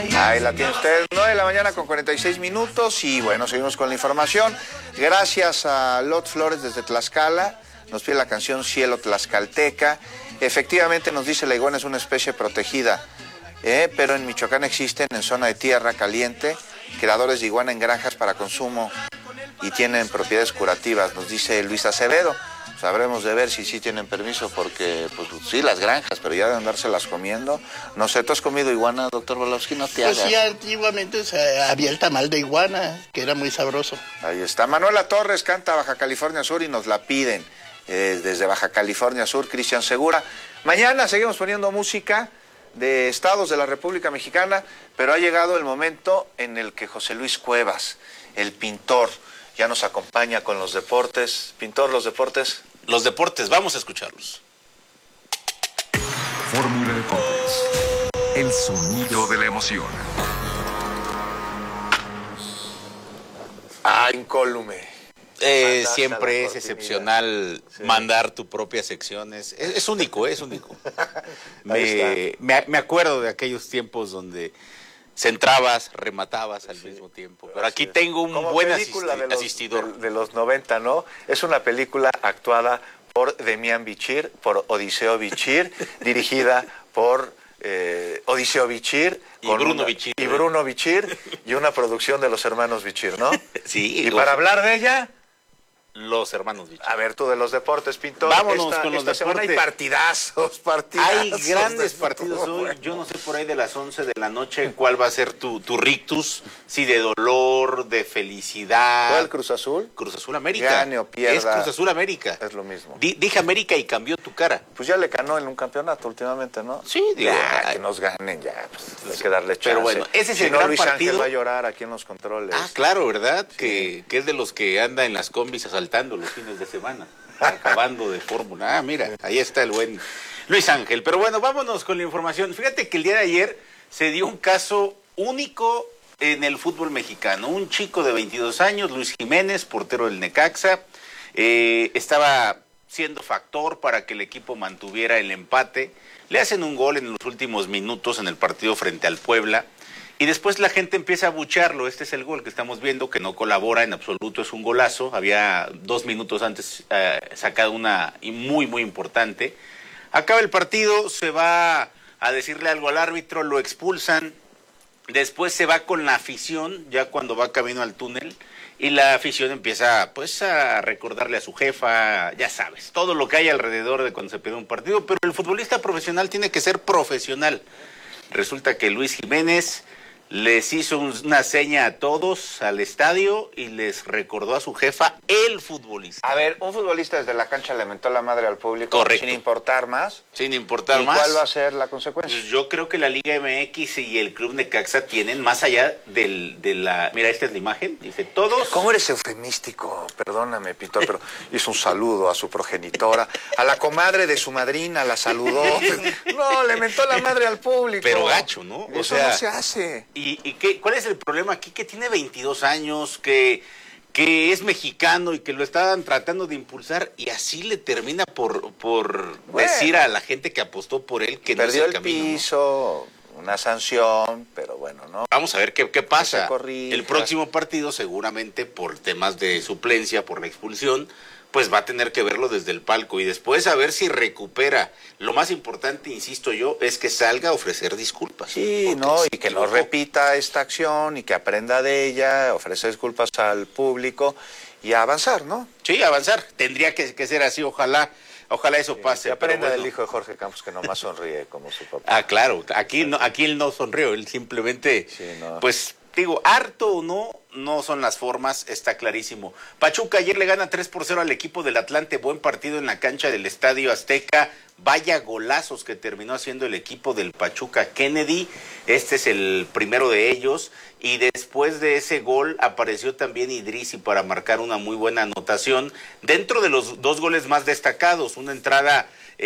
Ahí la tiene usted, 9 de la mañana con 46 minutos y bueno, seguimos con la información. Gracias a Lot Flores desde Tlaxcala, nos pide la canción Cielo Tlaxcalteca. Efectivamente nos dice la iguana es una especie protegida, pero en Michoacán existen en zona de tierra caliente criadores de iguana en granjas para consumo y tienen propiedades curativas, nos dice Luis Acevedo. Sabremos de ver si sí tienen permiso, porque, pues sí, las granjas, pero ya de andárselas comiendo. No sé, ¿tú has comido iguana, doctor Volowski? No te hagas. Pues sí, antiguamente había el tamal de iguana, que era muy sabroso. Ahí está. Manuela Torres canta Baja California Sur y nos la piden desde Baja California Sur, Cristian Segura. Mañana seguimos poniendo música de estados de la República Mexicana, pero ha llegado el momento en el que José Luis Cuevas, el pintor, ya nos acompaña con los deportes. Pintor, los deportes. Los deportes, vamos a escucharlos. Fórmula Deportes, el sonido de la emoción. Incólume. Siempre es excepcional mandar tu propia sección. Es único, es único. Me acuerdo de aquellos tiempos donde centrabas, rematabas al mismo tiempo. Pero aquí tengo un buen asistidor. De los 90, ¿no? Es una película actuada por Demián Bichir, por Odiseo Bichir, dirigida por Odiseo Bichir y Bruno Bichir. Y Bruno Bichir, y una producción de los hermanos Bichir, ¿no? Sí. Y para hablar de ella... Los hermanos Bichir. A ver, tú de los deportes, pintor. Vámonos con los deportes. Hay partidazos. Hay grandes partidos hoy. Bueno. Yo no sé por ahí de las 11 de la noche cuál va a ser tu rictus. Si de dolor, de felicidad. ¿Cuál, Cruz Azul? Cruz Azul América. Gane o pierda. Es Cruz Azul América. Es lo mismo. Dije América y cambió tu cara. Pues ya le ganó en un campeonato últimamente, ¿no? Sí, digo. Que nos ganen ya. Pues, hay que darle chance. Pero bueno, ese es el gran Luis partido. Ángel va a llorar aquí en los controles. Claro, ¿verdad? Sí. Que es de los que anda en las combis asaltando los fines de semana, acabando de fórmula. Mira, ahí está el buen Luis Ángel. Pero bueno, vámonos con la información. Fíjate que el día de ayer se dio un caso único en el fútbol mexicano. Un chico de 22 años, Luis Jiménez, portero del Necaxa, estaba siendo factor para que el equipo mantuviera el empate. Le hacen un gol en los últimos minutos en el partido frente al Puebla. Y después la gente empieza a abuchearlo. Este es el gol que estamos viendo, que no colabora en absoluto, es un golazo. Había 2 minutos antes sacado una muy, muy importante. Acaba el partido, se va a decirle algo al árbitro, lo expulsan. Después se va con la afición, ya cuando va camino al túnel. Y la afición empieza pues a recordarle a su jefa, ya sabes, todo lo que hay alrededor de cuando se pierde un partido. Pero el futbolista profesional tiene que ser profesional. Resulta que Luis Jiménez les hizo una seña a todos al estadio y les recordó a su jefa, el futbolista. A ver, un futbolista desde la cancha le mentó la madre al público. Correcto. Sin importar más. Sin importar ¿Y más. cuál va a ser la consecuencia? Pues yo creo que la Liga MX y el Club Necaxa tienen más allá de la... Mira, esta es la imagen, dice todos... ¿Cómo eres eufemístico? Perdóname, Pintor, pero hizo un saludo a su progenitora, a la comadre de su madrina, la saludó. No, le mentó la madre al público. Pero gacho, ¿no? Eso no se hace. ¿Y cuál es el problema aquí? Que tiene 22 años, que es mexicano y que lo estaban tratando de impulsar y así le termina por decir a la gente que apostó por él que perdió no es el camino, camino, piso, ¿no? Una sanción, pero bueno, ¿no? Vamos a ver qué pasa. Corrija. El próximo partido seguramente por temas de suplencia, por la expulsión, pues va a tener que verlo desde el palco y después a ver si recupera. Lo más importante, insisto yo, es que salga a ofrecer disculpas. Sí, ¿no? Y que no repita esta acción y que aprenda de ella, ofrecer disculpas al público y a avanzar, ¿no? Sí, avanzar. Tendría que ser así, ojalá eso pase. Que aprenda bueno. del hijo de Jorge Campos que nomás sonríe como su papá. Claro, aquí él no sonrió, él simplemente, sí, no. Pues digo, harto o no son las formas, está clarísimo. Pachuca ayer le gana 3-0 al equipo del Atlante, buen partido en la cancha del Estadio Azteca, vaya golazos que terminó haciendo el equipo del Pachuca Kennedy, este es el primero de ellos, y después de ese gol apareció también Idrissi para marcar una muy buena anotación, dentro de los 2 goles más destacados, una entrada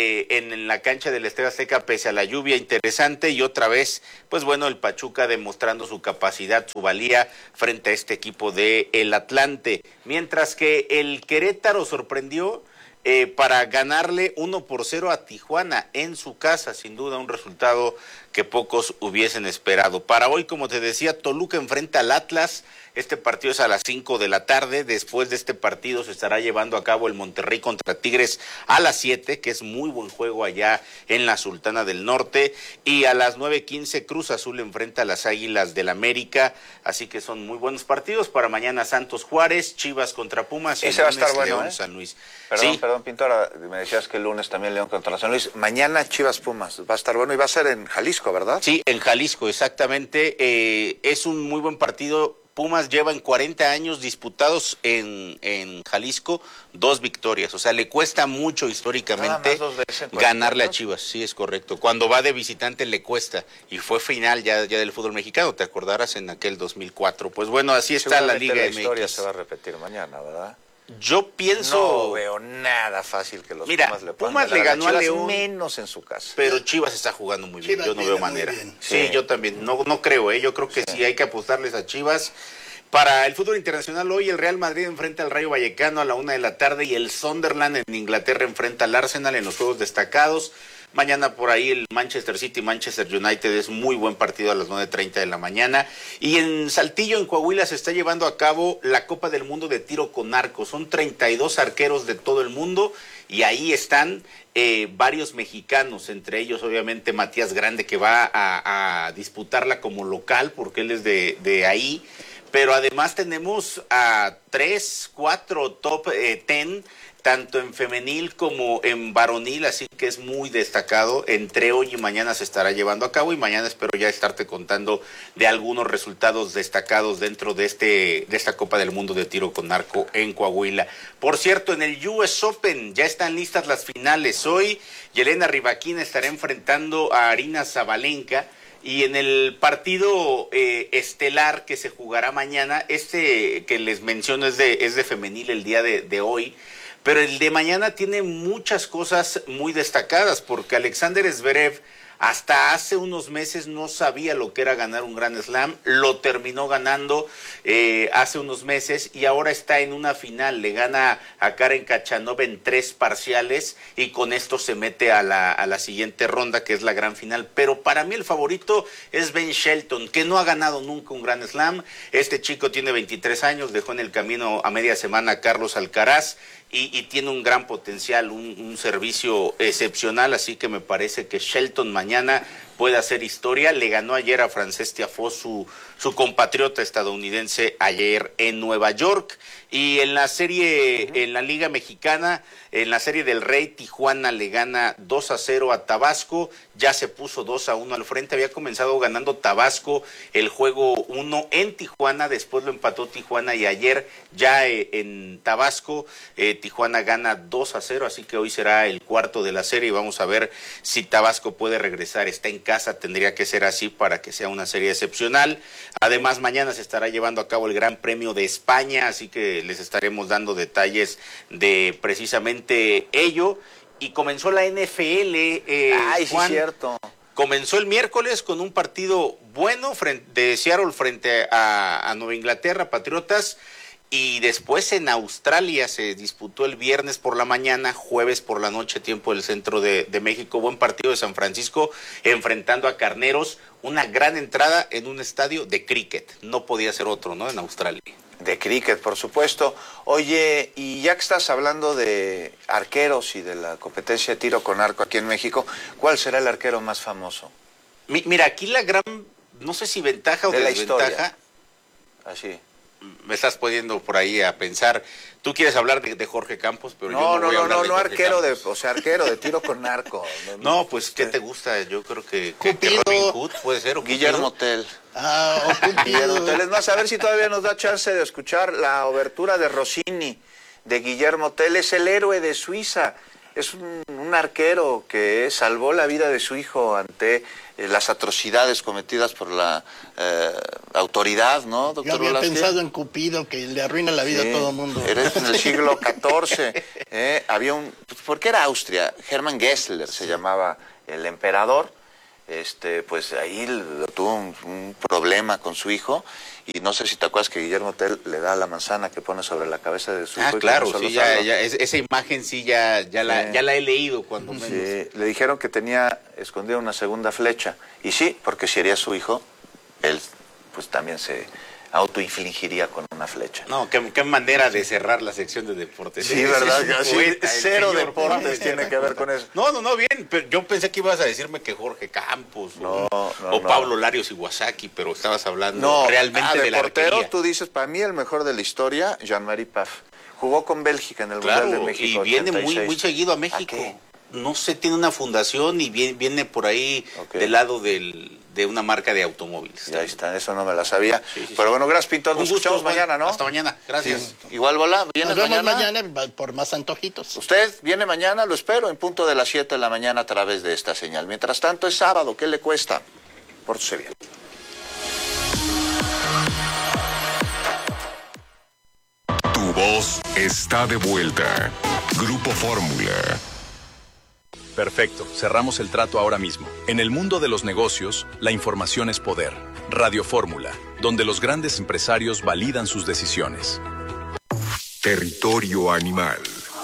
en la cancha del Estadio Azteca pese a la lluvia interesante y otra vez, pues bueno, el Pachuca demostrando su capacidad, su valía frente a este equipo de el Atlante, mientras que el Querétaro sorprendió para ganarle 1-0 a Tijuana en su casa, sin duda un resultado que pocos hubiesen esperado. Para hoy, como te decía, Toluca enfrenta al Atlas. Este partido es a las 5 de la tarde. Después de este partido se estará llevando a cabo el Monterrey contra Tigres a las 7, que es muy buen juego allá en la Sultana del Norte. Y a las 9:15 Cruz Azul enfrenta a las Águilas del América. Así que son muy buenos partidos. Para mañana Santos Juárez, Chivas contra Pumas. Ese va a estar bueno, León, San Luis. Perdón, Pintora, me decías que el lunes también León contra San Luis. Mañana Chivas Pumas, va a estar bueno y va a ser en Jalisco, ¿verdad? Sí, en Jalisco, exactamente. Es un muy buen partido. Pumas lleva en 40 años disputados en Jalisco 2 victorias. O sea, le cuesta mucho históricamente ganarle a Chivas. Sí, es correcto. Cuando va de visitante le cuesta. Y fue final ya del fútbol mexicano, te acordarás, en aquel 2004. Pues bueno, así está la Liga MX. La historia se va a repetir mañana, ¿verdad? Yo pienso... No veo nada fácil que los Pumas le ganó a León, menos en su casa. Pero Chivas está jugando muy bien, yo no veo manera. Sí, yo también, no creo, yo creo que sí hay que apostarles a Chivas. Para el fútbol internacional, hoy el Real Madrid enfrenta al Rayo Vallecano a la 1 de la tarde y el Sunderland en Inglaterra enfrenta al Arsenal en los juegos destacados. Mañana por ahí el Manchester City, Manchester United, es muy buen partido a las 9:30 de la mañana. Y en Saltillo, en Coahuila, se está llevando a cabo la Copa del Mundo de tiro con arco. Son 32 arqueros de todo el mundo y ahí están varios mexicanos, entre ellos obviamente Matías Grande, que va a disputarla como local porque él es de ahí. Pero además tenemos a 3, 4 top 10, tanto en femenil como en varonil, así que es muy destacado. Entre hoy y mañana se estará llevando a cabo y mañana espero ya estarte contando de algunos resultados destacados dentro de esta Copa del Mundo de tiro con arco en Coahuila. Por cierto, en el US Open ya están listas las finales. Hoy Yelena Rybakina estará enfrentando a Aryna Sabalenka. Y en el partido estelar que se jugará mañana, que les menciono es de femenil el día de hoy, pero el de mañana tiene muchas cosas muy destacadas, porque Alexander Zverev hasta hace unos meses no sabía lo que era ganar un Grand Slam, lo terminó ganando hace unos meses y ahora está en una final, le gana a Karen Khachanov en 3 parciales y con esto se mete a la siguiente ronda, que es la gran final. Pero para mí el favorito es Ben Shelton, que no ha ganado nunca un Grand Slam. Este chico tiene 23 años, dejó en el camino a media semana a Carlos Alcaraz, y tiene un gran potencial, un servicio excepcional, así que me parece que Shelton mañana puede hacer historia. Le ganó ayer a Frances Tiafoe, su compatriota estadounidense, ayer en Nueva York. Y en la serie, en la Liga Mexicana, en la Serie del Rey, Tijuana le gana 2-0 a Tabasco, ya se puso 2-1 al frente. Había comenzado ganando Tabasco el juego 1 en Tijuana, después lo empató Tijuana y ayer ya en Tabasco Tijuana gana 2-0, así que hoy será el cuarto de la serie y vamos a ver si Tabasco puede regresar. Está en casa, tendría que ser así para que sea una serie excepcional. Además, mañana se estará llevando a cabo el Gran Premio de España, así que les estaremos dando detalles de precisamente ello. Y comenzó la NFL. Ay, sí, Juan, cierto. comenzó el miércoles con un partido bueno de Seattle frente a Nueva Inglaterra, Patriotas. Y después en Australia se disputó el viernes por la mañana, jueves por la noche, tiempo del centro de México. Buen partido de San Francisco enfrentando a Carneros. Una gran entrada en un estadio de cricket. No podía ser otro, ¿no? En Australia. De cricket, por supuesto. Oye, y ya que estás hablando de arqueros y de la competencia de tiro con arco aquí en México, ¿cuál será el arquero más famoso? Mira, aquí la gran, no sé si ventaja o de la desventaja. Historia. Así. Me estás poniendo por ahí a pensar. Tú quieres hablar de Jorge Campos, pero no, yo no voy a hablar de Jorge arquero Campos. arquero de tiro con arco. No, pues, ¿qué te gusta? Yo creo que Cupido. Robin Hood puede ser. ¿O Guillermo Tell. Guillermo Tell. Es más, a ver si todavía nos da chance de escuchar la obertura de Rossini, de Guillermo Tell. Es el héroe de Suiza. Es un arquero que salvó la vida de su hijo ante las atrocidades cometidas por la autoridad, ¿no, doctor? Yo había Velázquez? pensado en Cupido, que le arruina la vida a todo el mundo. Era en el siglo XIV. Había ¿por qué era Austria? Hermann Gessler se llamaba el emperador. pues ahí tuvo un problema con su hijo, y no sé si te acuerdas que Guillermo Tell le da la manzana que pone sobre la cabeza de su hijo. Claro, sí, esa imagen sí ya la he leído cuando menos. Sí, le dijeron que tenía escondida una segunda flecha, y sí, porque si sería su hijo, él pues también se autoinfligiría con una flecha. No, qué manera de cerrar la sección de deportes. Sí, ¿verdad? Sí, cero deportes tiene que ver con eso. No, bien, pero yo pensé que ibas a decirme que Jorge Campos o Pablo Larios Iwasaki, pero estabas hablando realmente de la portero, arquería. tú dices, para mí el mejor de la historia, Jean-Marie Paf. Jugó con Bélgica en el Mundial de México. Y viene 86. muy seguido a México. No sé, tiene una fundación y viene por ahí del lado de una marca de automóviles. Ya está, eso no me la sabía. Sí. Pero bueno, gracias, Pintor. Nos escuchamos mañana, ¿no? Hasta mañana, gracias. Sí. Igual, Bola, ¿vienes Nos vemos mañana? mañana por más antojitos. Usted viene mañana, lo espero, en punto de las 7 de la mañana a través de esta señal. Mientras tanto, es sábado, ¿qué le cuesta? Pórtese bien. Tu voz está de vuelta. Grupo Fórmula. Perfecto, cerramos el trato ahora mismo. En el mundo de los negocios, la información es poder. Radio Fórmula, donde los grandes empresarios validan sus decisiones. Territorio animal.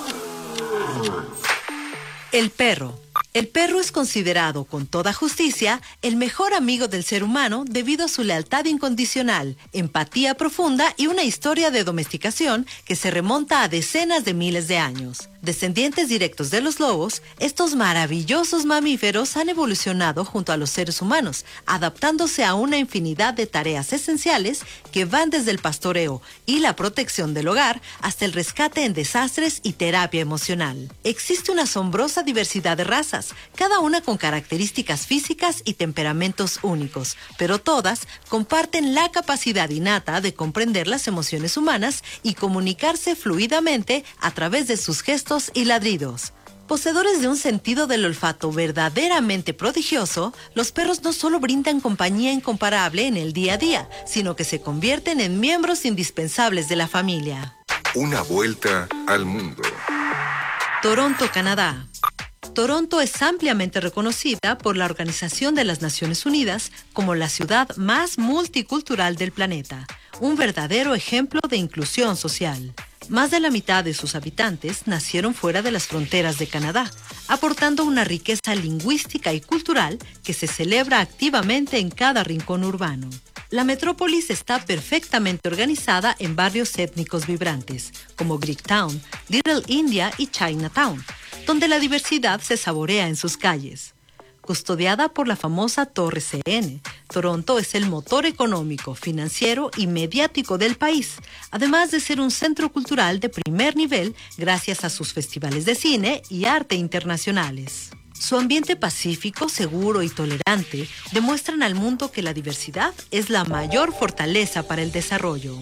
El perro. El perro es considerado, con toda justicia, el mejor amigo del ser humano debido a su lealtad incondicional, empatía profunda y una historia de domesticación que se remonta a decenas de miles de años. Descendientes directos de los lobos, estos maravillosos mamíferos han evolucionado junto a los seres humanos, adaptándose a una infinidad de tareas esenciales que van desde el pastoreo y la protección del hogar hasta el rescate en desastres y terapia emocional. Existe una asombrosa diversidad de razas, cada una con características físicas y temperamentos únicos, pero todas comparten la capacidad innata de comprender las emociones humanas y comunicarse fluidamente a través de sus gestos y ladridos. Poseedores de un sentido del olfato verdaderamente prodigioso, los perros no solo brindan compañía incomparable en el día a día, sino que se convierten en miembros indispensables de la familia. Una vuelta al mundo. Toronto, Canadá. Toronto es ampliamente reconocida por la Organización de las Naciones Unidas como la ciudad más multicultural del planeta, un verdadero ejemplo de inclusión social. Más de la mitad de sus habitantes nacieron fuera de las fronteras de Canadá, aportando una riqueza lingüística y cultural que se celebra activamente en cada rincón urbano. La metrópolis está perfectamente organizada en barrios étnicos vibrantes, como Greektown, Little India y Chinatown, donde la diversidad se saborea en sus calles. Custodiada por la famosa Torre CN, Toronto es el motor económico, financiero y mediático del país, además de ser un centro cultural de primer nivel gracias a sus festivales de cine y arte internacionales. Su ambiente pacífico, seguro y tolerante demuestran al mundo que la diversidad es la mayor fortaleza para el desarrollo.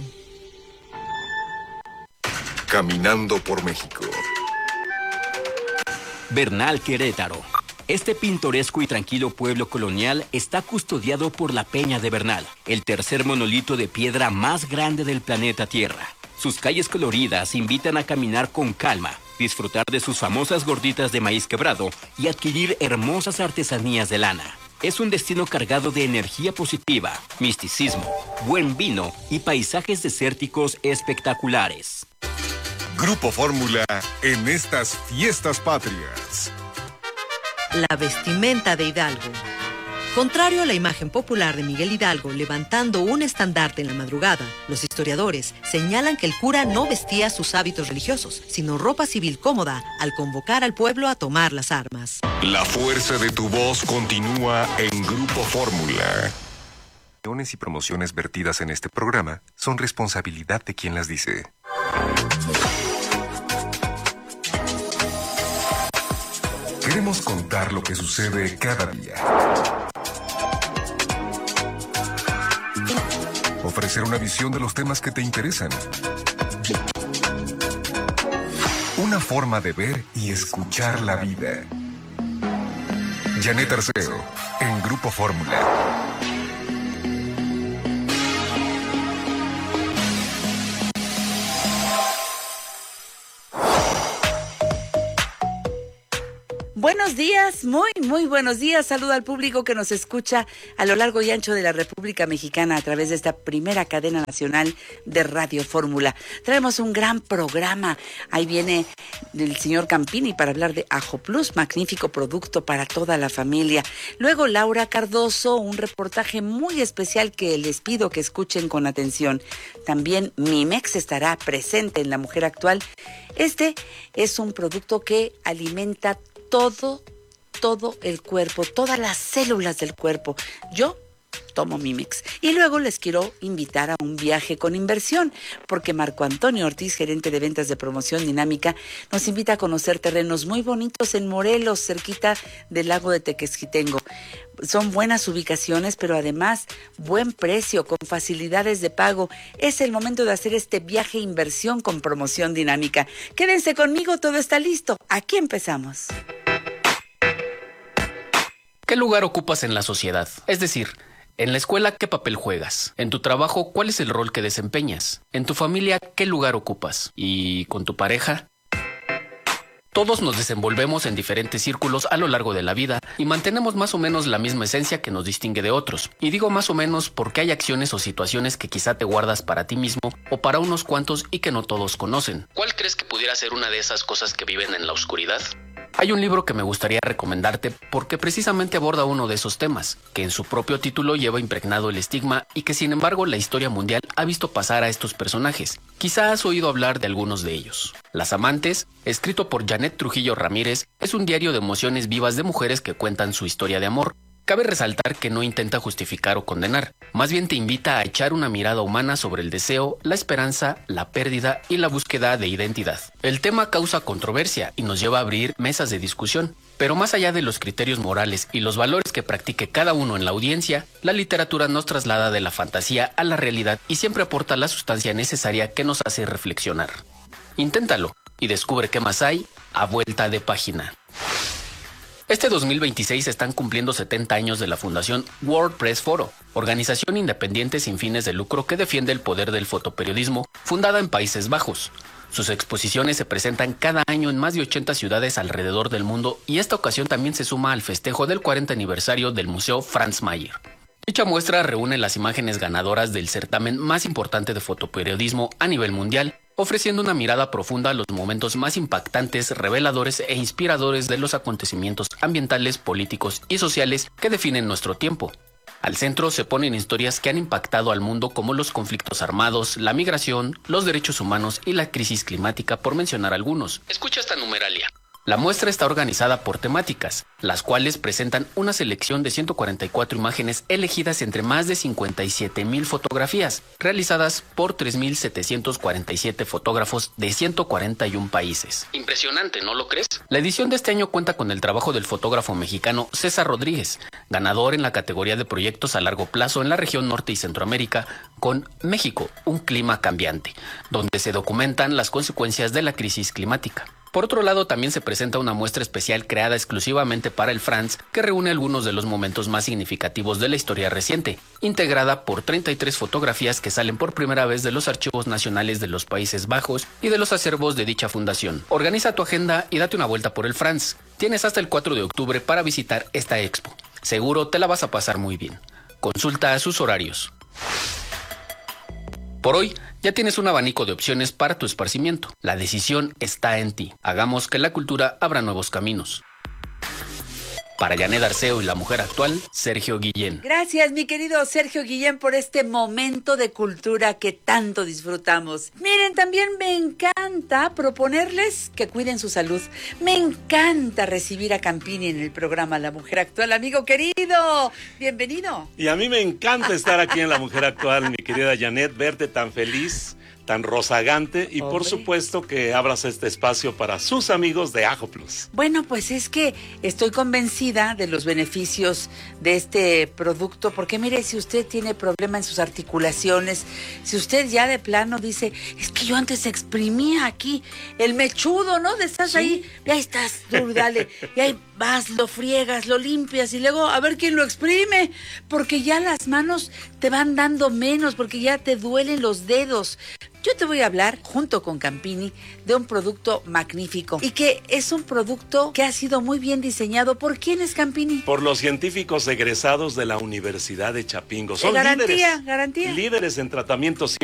Caminando por México. Bernal, Querétaro. Este pintoresco y tranquilo pueblo colonial está custodiado por la Peña de Bernal, el tercer monolito de piedra más grande del planeta Tierra. Sus calles coloridas invitan a caminar con calma, disfrutar de sus famosas gorditas de maíz quebrado y adquirir hermosas artesanías de lana. Es un destino cargado de energía positiva, misticismo, buen vino y paisajes desérticos espectaculares. Grupo Fórmula en estas fiestas patrias. La vestimenta de Hidalgo. Contrario a la imagen popular de Miguel Hidalgo levantando un estandarte en la madrugada, los historiadores señalan que el cura no vestía sus hábitos religiosos, sino ropa civil cómoda al convocar al pueblo a tomar las armas. La fuerza de tu voz continúa en Grupo Fórmula. Y promociones vertidas en este programa son responsabilidad de quien las dice. Queremos contar lo que sucede cada día. Ofrecer una visión de los temas que te interesan. Una forma de ver y escuchar la vida. Janet Arceo, en Grupo Fórmula. Bueno, buenos días, muy buenos días. Saludo al público que nos escucha a lo largo y ancho de la República Mexicana a través de esta primera cadena nacional de Radio Fórmula. Traemos un gran programa. Ahí viene el señor Campini para hablar de Ajo Plus, magnífico producto para toda la familia. Luego Laura Cardoso, un reportaje muy especial que les pido que escuchen con atención. También Mimex estará presente en La Mujer Actual. Este es un producto que alimenta todo el cuerpo, todas las células del cuerpo. Yo tomo Mimex. Y luego les quiero invitar a un viaje con inversión, porque Marco Antonio Ortiz, gerente de ventas de Promoción Dinámica, nos invita a conocer terrenos muy bonitos en Morelos, cerquita del lago de Tequesquitengo. Son buenas ubicaciones, pero además buen precio, con facilidades de pago. Es el momento de hacer este viaje inversión con Promoción Dinámica. Quédense conmigo, todo está listo. Aquí empezamos. ¿Qué lugar ocupas en la sociedad? Es decir, en la escuela, ¿qué papel juegas? En tu trabajo, ¿cuál es el rol que desempeñas? En tu familia, ¿qué lugar ocupas? ¿Y con tu pareja? Todos nos desenvolvemos en diferentes círculos a lo largo de la vida y mantenemos más o menos la misma esencia que nos distingue de otros. Y digo más o menos porque hay acciones o situaciones que quizá te guardas para ti mismo o para unos cuantos y que no todos conocen. ¿Cuál crees que pudiera ser una de esas cosas que viven en la oscuridad? Hay un libro que me gustaría recomendarte porque precisamente aborda uno de esos temas, que en su propio título lleva impregnado el estigma y que sin embargo la historia mundial ha visto pasar a estos personajes. Quizá has oído hablar de algunos de ellos. Las Amantes, escrito por Janet Trujillo Ramírez, es un diario de emociones vivas de mujeres que cuentan su historia de amor. Cabe resaltar que no intenta justificar o condenar, más bien te invita a echar una mirada humana sobre el deseo, la esperanza, la pérdida y la búsqueda de identidad. El tema causa controversia y nos lleva a abrir mesas de discusión, pero más allá de los criterios morales y los valores que practique cada uno en la audiencia, la literatura nos traslada de la fantasía a la realidad y siempre aporta la sustancia necesaria que nos hace reflexionar. Inténtalo y descubre qué más hay a vuelta de página. Este 2026 están cumpliendo 70 años de la Fundación World Press Photo, organización independiente sin fines de lucro que defiende el poder del fotoperiodismo, fundada en Países Bajos. Sus exposiciones se presentan cada año en más de 80 ciudades alrededor del mundo y esta ocasión también se suma al festejo del 40 aniversario del Museo Franz Mayer. Dicha muestra reúne las imágenes ganadoras del certamen más importante de fotoperiodismo a nivel mundial, ofreciendo una mirada profunda a los momentos más impactantes, reveladores e inspiradores de los acontecimientos ambientales, políticos y sociales que definen nuestro tiempo. Al centro se ponen historias que han impactado al mundo como los conflictos armados, la migración, los derechos humanos y la crisis climática, por mencionar algunos. Escucha esta numeralia. La muestra está organizada por temáticas, las cuales presentan una selección de 144 imágenes elegidas entre más de 57,000 fotografías, realizadas por 3,747 fotógrafos de 141 países. Impresionante, ¿no lo crees? La edición de este año cuenta con el trabajo del fotógrafo mexicano César Rodríguez, ganador en la categoría de proyectos a largo plazo en la región norte y Centroamérica, con México, un clima cambiante, donde se documentan las consecuencias de la crisis climática. Por otro lado, también se presenta una muestra especial creada exclusivamente para el Franz, que reúne algunos de los momentos más significativos de la historia reciente, integrada por 33 fotografías que salen por primera vez de los archivos nacionales de los Países Bajos y de los acervos de dicha fundación. Organiza tu agenda y date una vuelta por el Franz. Tienes hasta el 4 de octubre para visitar esta expo. Seguro te la vas a pasar muy bien. Consulta sus horarios. Por hoy, ya tienes un abanico de opciones para tu esparcimiento. La decisión está en ti. Hagamos que la cultura abra nuevos caminos. Para Janet Arceo y La Mujer Actual, Sergio Guillén. Gracias, mi querido Sergio Guillén, por este momento de cultura que tanto disfrutamos. Miren, también me encanta proponerles que cuiden su salud. Me encanta recibir a Campini en el programa La Mujer Actual. Amigo querido, bienvenido. Y a mí me encanta estar aquí en La Mujer Actual, mi querida Janet, verte tan feliz, tan rozagante y por supuesto que abras este espacio para sus amigos de Ajo Plus. Bueno, pues es que estoy convencida de los beneficios de este producto, porque mire, si usted tiene problema en sus articulaciones, si usted ya de plano dice, es que yo antes exprimía aquí el mechudo, ¿no? Estás ahí, y ahí estás, tú dale, y ahí vas, lo friegas, lo limpias y luego a ver quién lo exprime, porque ya las manos te van dando menos, porque ya te duelen los dedos. Yo te voy a hablar, junto con Campini, de un producto magnífico y que es un producto que ha sido muy bien diseñado. ¿Por quién es Campini? Por los científicos egresados de la Universidad de Chapingo. Son Garantía. líderes en tratamientos